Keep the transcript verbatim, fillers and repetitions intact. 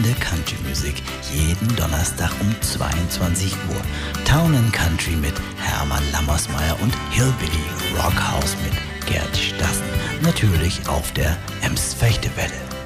spannende Country-Musik jeden Donnerstag um zweiundzwanzig Uhr. Town and Country mit Hermann Lammersmeyer und Hillbilly Rockhouse mit Gerd Stassen. Natürlich auf der Ems-Fechte-Welle.